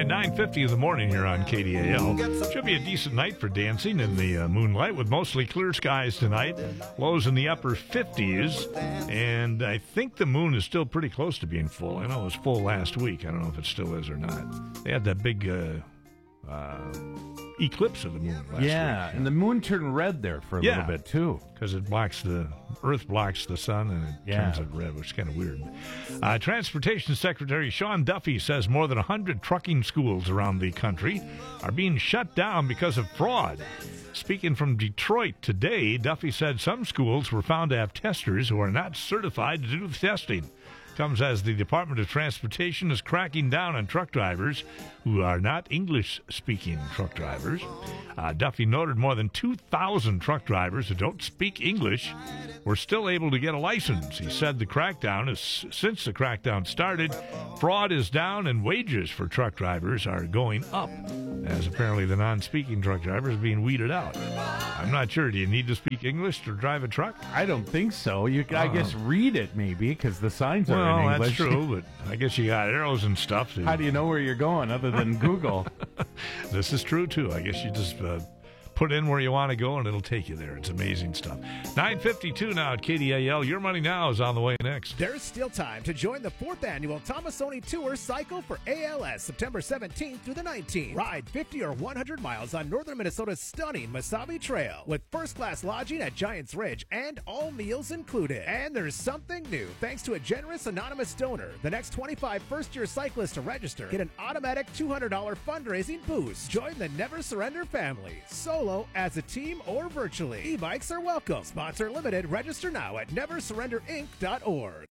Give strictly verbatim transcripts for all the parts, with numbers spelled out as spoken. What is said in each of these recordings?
right, nine fifty in the morning here on K D A L. Should be a decent night for dancing in the uh, moonlight with mostly clear skies tonight. Lows in the upper fifties. And I think the moon is still pretty close to being full. I know it was full last week. I don't know if it still is or not. They had that big uh, uh, eclipse of the moon last yeah, week. and the moon turned red there for a yeah, little bit, too. Because it blocks the, Earth blocks the sun and it yeah. turns it red, which is kind of weird. Uh, Transportation Secretary Sean Duffy says more than one hundred trucking schools around the country are being shut down because of fraud. Speaking from Detroit today, Duffy said some schools were found to have testers who are not certified to do the testing. Comes as the Department of Transportation is cracking down on truck drivers who are not English-speaking truck drivers. Uh, Duffy noted more than two thousand truck drivers who don't speak English were still able to get a license. He said the crackdown is, since the crackdown started, fraud is down and wages for truck drivers are going up, as apparently the non-speaking truck drivers are being weeded out. I'm not sure. Do you need to speak English to drive a truck? I don't think so. You, I Uh-huh. guess, read it maybe because the signs are Well, in English. that's true, but I guess you got arrows and stuff. To... How do you know where you're going other than Google? This is true, too. I guess you just uh, put in where you want to go, and it'll take you there. It's amazing stuff. nine fifty-two now at K D A L. Your Money Now is on the way next. There's still time to join the fourth annual Tomasoni Tour Cycle for A L S, September seventeenth through the nineteenth. Ride fifty or one hundred miles on northern Minnesota's stunning Mesabi Trail with first-class lodging at Giants Ridge and all meals included. And there's something new. Thanks to a generous anonymous donor, the next twenty-five first-year cyclists to register get an automatic two hundred dollars fundraising boost. Join the Never Surrender family, solo, as a team, or virtually. E-bikes are welcome. Sponsor limited. Register now at never surrender inc dot org.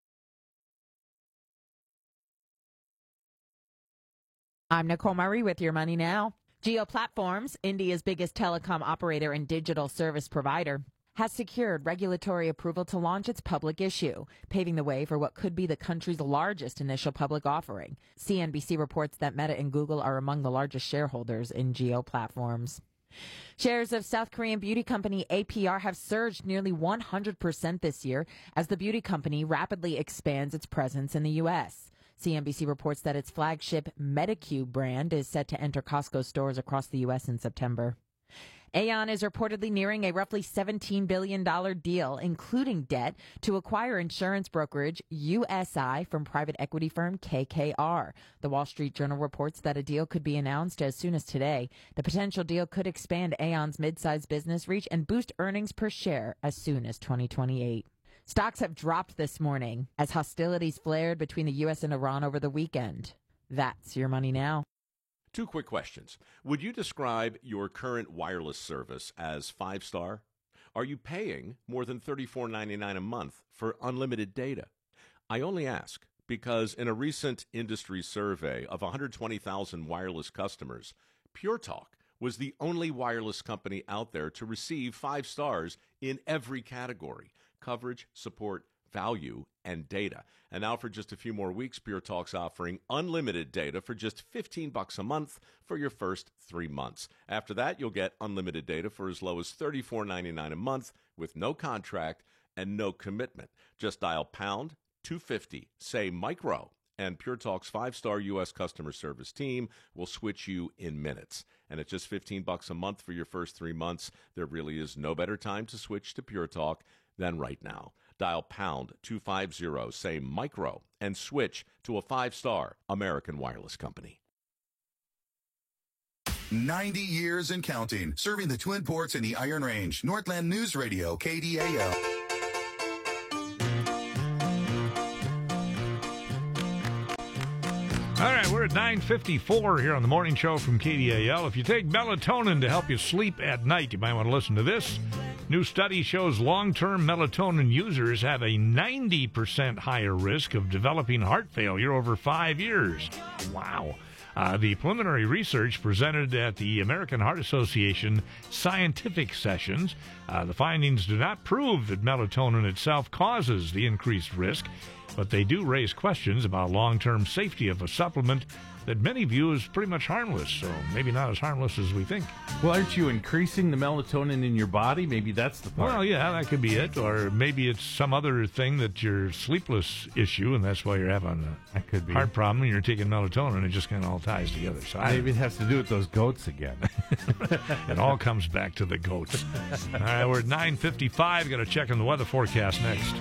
I'm Nicole Murray with Your Money Now. Jio Platforms, India's biggest telecom operator and digital service provider, has secured regulatory approval to launch its public issue, paving the way for what could be the country's largest initial public offering. C N B C reports that Meta and Google are among the largest shareholders in Jio Platforms. Shares of South Korean beauty company A P R have surged nearly one hundred percent this year as the beauty company rapidly expands its presence in the U S. C N B C reports that its flagship Medicube brand is set to enter Costco stores across the U S in September. Aon is reportedly nearing a roughly seventeen billion dollars deal, including debt, to acquire insurance brokerage U S I from private equity firm K K R. The Wall Street Journal reports that a deal could be announced as soon as today. The potential deal could expand Aon's mid-sized business reach and boost earnings per share as soon as twenty twenty-eight. Stocks have dropped this morning as hostilities flared between the U S and Iran over the weekend. That's Your Money Now. Two quick questions. Would you describe your current wireless service as five-star? Are you paying more than thirty-four ninety-nine a month for unlimited data? I only ask because in a recent industry survey of one hundred twenty thousand wireless customers, Pure Talk was the only wireless company out there to receive five stars in every category: coverage, support, value, and data. And now for just a few more weeks, Pure Talk's offering unlimited data for just fifteen bucks a month for your first three months. After that, you'll get unlimited data for as low as thirty-four ninety-nine a month with no contract and no commitment. Just dial pound two fifty, say micro, and Pure Talk's five-star U S customer service team will switch you in minutes. And at just fifteen bucks a month for your first three months, there really is no better time to switch to Pure Talk than right now. Dial pound two fifty, say micro, and switch to a five-star American wireless company. ninety years and counting, serving the Twin Ports and the Iron Range. Northland News Radio, K D A L. All right, we're at nine fifty-four here on the morning show from K D A L. If you take melatonin to help you sleep at night, you might want to listen to this. New study shows long-term melatonin users have a ninety percent higher risk of developing heart failure over five years. Wow. Uh, the preliminary research presented at the American Heart Association scientific sessions, uh, the findings do not prove that melatonin itself causes the increased risk. but they do raise questions about long-term safety of a supplement that many view as pretty much harmless, so maybe not as harmless as we think. Well, aren't you increasing the melatonin in your body? Maybe that's the part. Well, yeah, that could be it, or maybe it's some other thing that you're sleepless issue, and that's why you're having a That could be. heart problem, and you're taking melatonin, and it just kind of all ties together. So I, Maybe it has to do with those goats again. it all comes back to the goats. All right, we're at nine fifty-five. Got to check on the weather forecast next.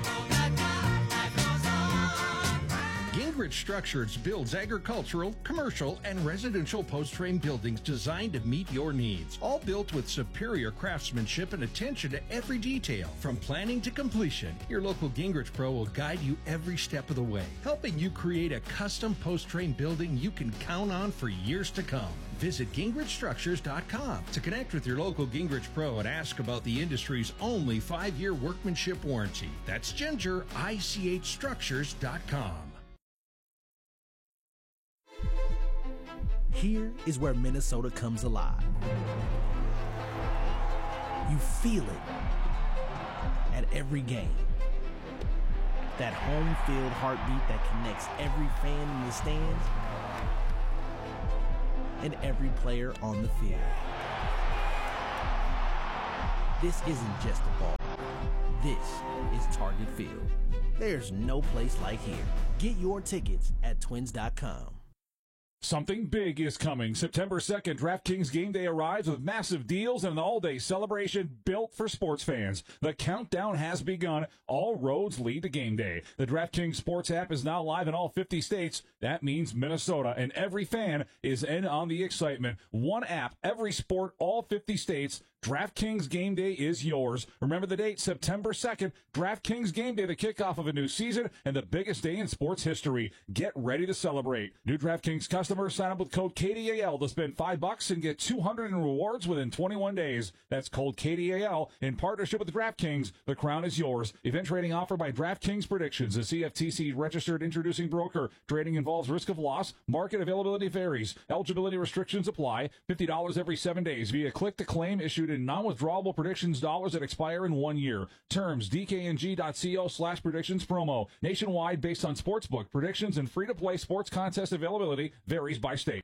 Gingrich Structures builds agricultural, commercial, and residential post-frame buildings designed to meet your needs. All built with superior craftsmanship and attention to every detail. From planning to completion, your local Gingrich Pro will guide you every step of the way, helping you create a custom post-frame building you can count on for years to come. Visit Gingrich Structures dot com to connect with your local Gingrich Pro and ask about the industry's only five-year workmanship warranty. That's Ginger, I C H Structures dot com. Here is where Minnesota comes alive. You feel it at every game. That home field heartbeat that connects every fan in the stands and every player on the field. This isn't just a ball. This is Target Field. There's no place like here. Get your tickets at twins dot com. Something big is coming. September second, DraftKings Game Day arrives with massive deals and an all-day celebration built for sports fans. The countdown has begun. All roads lead to Game Day. The DraftKings Sports app is now live in all fifty states. That means Minnesota, and every fan is in on the excitement. One app, every sport, all fifty states. DraftKings Game Day is yours. Remember the date, September second. DraftKings Game Day, the kickoff of a new season and the biggest day in sports history. Get ready to celebrate. New DraftKings customers sign up with code K D A L to spend five bucks and get two hundred in rewards within twenty-one days. That's code K D A L in partnership with DraftKings. The crown is yours. Event trading offered by DraftKings Predictions, a C F T C registered introducing broker. Trading involves risk of loss. Market availability varies. Eligibility restrictions apply. fifty dollars every seven days via click to claim issued in non-withdrawable predictions dollars that expire in one year. Terms D K N G dot co slash predictions promo. Nationwide based on sportsbook predictions and free-to-play sports contest availability varies by state.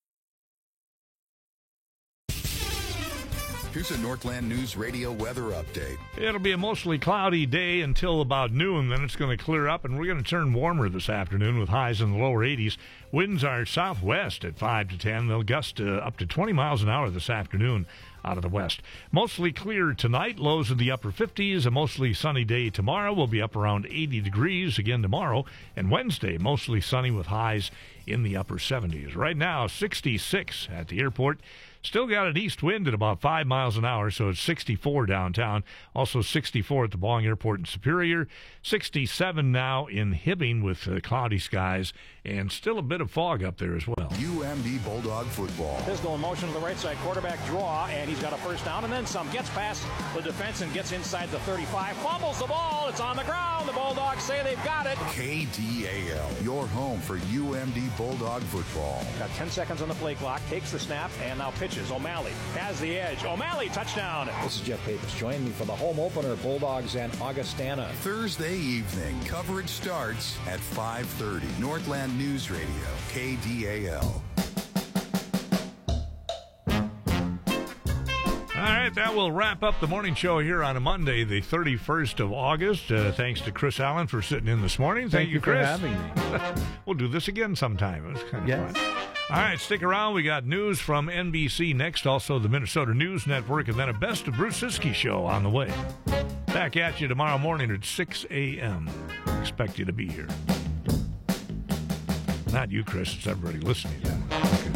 Here's a Northland News Radio weather update. It'll be a mostly cloudy day until about noon. Then it's going to clear up, and we're going to turn warmer this afternoon with highs in the lower eighties. Winds are southwest at five to ten. They'll gust uh, up to twenty miles an hour this afternoon out of the west. Mostly clear tonight, lows in the upper fifties. A mostly sunny day tomorrow. Will be up around eighty degrees again tomorrow. And Wednesday, mostly sunny with highs in the upper seventies. Right now, sixty-six at the airport. Still got an east wind at about five miles an hour, so it's sixty-four downtown. Also sixty-four at the Bong Airport in Superior. sixty-seven now in Hibbing with uh, cloudy skies, and still a bit of fog up there as well. U M D Bulldog football. Pistol in motion to the right side, quarterback draw, and he's got a first down and then some. Gets past the defense and gets inside the thirty-five. Fumbles the ball. It's on the ground. The Bulldogs say they've got it. K D A L, your home for U M D Bulldog football. Got ten seconds on the play clock. Takes the snap and now pitches. O'Malley has the edge. O'Malley, touchdown. This is Jeff Papis. Join me for the home opener, Bulldogs and Augustana. Thursday evening, coverage starts at five thirty. Northland News Radio, K D A L. All right, that will wrap up the morning show here on a Monday, the thirty-first of August. Uh, thanks to Chris Allen for sitting in this morning. Thank, Thank you, you for Chris. having me. We'll do this again sometime. It was kind of Yes. fun. All right, stick around. We got news from N B C next, also the Minnesota News Network, and then a Best of Bruce Siskey show on the way. Back at you tomorrow morning at six a.m. Expect you to be here. Not you, Chris. It's everybody listening.